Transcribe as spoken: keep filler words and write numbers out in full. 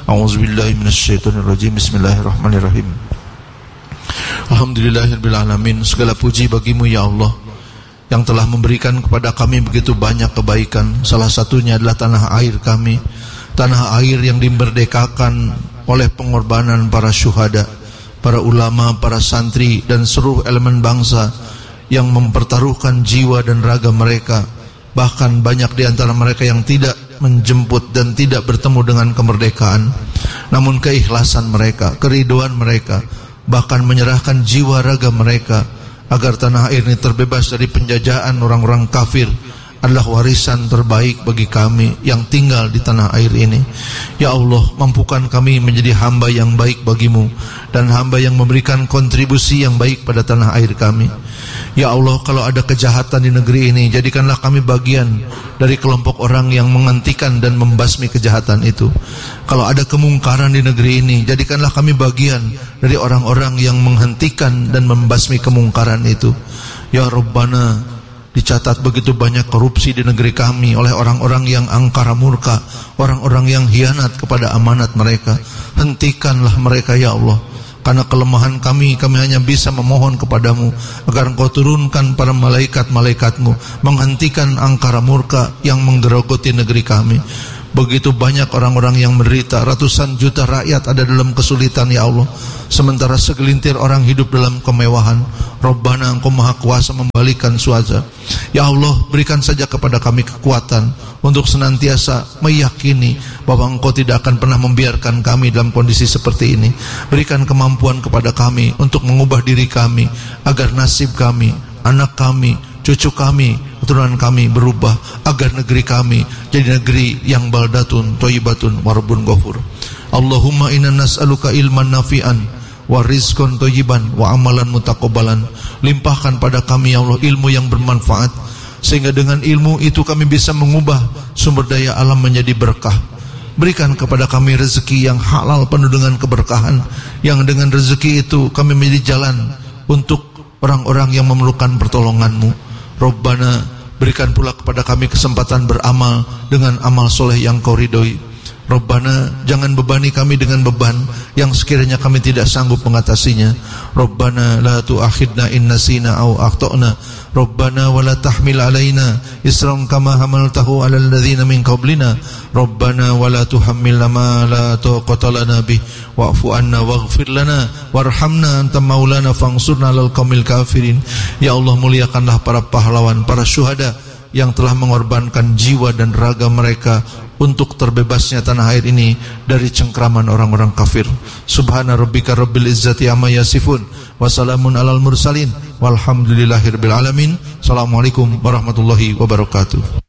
A'udzubillahi minasyaitonirrajim. Bismillahirrahmanirrahim. Alhamdulillahirabbil alamin. Segala puji bagimu ya Allah yang telah memberikan kepada kami begitu banyak kebaikan. Salah satunya adalah tanah air kami, tanah air yang dimerdekakan oleh pengorbanan para syuhada, para ulama, para santri dan seluruh elemen bangsa yang mempertaruhkan jiwa dan raga mereka. Bahkan banyak di antara mereka yang tidak menjemput dan tidak bertemu dengan kemerdekaan, namun keikhlasan mereka, keriduan mereka, bahkan menyerahkan jiwa raga mereka agar tanah air ini terbebas dari penjajahan orang-orang kafir, adalah warisan terbaik bagi kami yang tinggal di tanah air ini. Ya Allah, mampukan kami menjadi hamba yang baik bagimu dan hamba yang memberikan kontribusi yang baik pada tanah air kami. Ya Allah, kalau ada kejahatan di negeri ini, jadikanlah kami bagian dari kelompok orang yang menghentikan dan membasmi kejahatan itu. Kalau ada kemungkaran di negeri ini, jadikanlah kami bagian dari orang-orang yang menghentikan dan membasmi kemungkaran itu. Ya Rabbana, dicatat begitu banyak korupsi di negeri kami oleh orang-orang yang angkara murka, orang-orang yang hianat kepada amanat mereka. Hentikanlah mereka ya Allah. Karena kelemahan kami, kami hanya bisa memohon kepadamu agar engkau turunkan para malaikat-malaikatmu menghentikan angkara murka yang menggerogoti negeri kami. Begitu banyak orang-orang yang menderita, ratusan juta rakyat ada dalam kesulitan ya Allah, sementara segelintir orang hidup dalam kemewahan. Rabbana, engkau maha kuasa membalikan suasana. Ya Allah, berikan saja kepada kami kekuatan untuk senantiasa meyakini bahwa engkau tidak akan pernah membiarkan kami dalam kondisi seperti ini. Berikan kemampuan kepada kami untuk mengubah diri kami agar nasib kami, anak kami, cucu kami, keturunan kami berubah, agar negeri kami jadi negeri yang baldatun thayyibatun wa rabbun ghafur. Allahumma inna nas'aluka ilman nafi'an wa rizqan thayyiban wa amalan mutaqabbalan. Limpahkan pada kami ya Allah ilmu yang bermanfaat, sehingga dengan ilmu itu kami bisa mengubah sumber daya alam menjadi berkah. Berikan kepada kami rezeki yang halal penuh dengan keberkahan, yang dengan rezeki itu kami menjadi jalan untuk orang-orang yang memerlukan pertolongan-Mu. Rabbana, berikan pula kepada kami kesempatan beramal dengan amal soleh yang Kau ridhoi. Rabbana, jangan bebani kami dengan beban yang sekiranya kami tidak sanggup mengatasinya. Rabbana la tu'akhidna in nasina aw akhtana. Rabbana wa la tahmil alaina isran kama hamaltahu alal ladzina min qablina. Rabbana wa la tuhammilna ma la taqata lana bih wa'fu anna waghfir lana warhamna anta maulana fansurna alal qaumil kafirin. Ya Allah, muliakanlah para pahlawan, para syuhada yang telah mengorbankan jiwa dan raga mereka untuk terbebasnya tanah air ini dari cengkraman orang-orang kafir. Subhana rabbika rabbil izzati amma yasifun wa salamun alal mursalin walhamdulillahirabbil alamin. Assalamualaikum warahmatullahi wabarakatuh.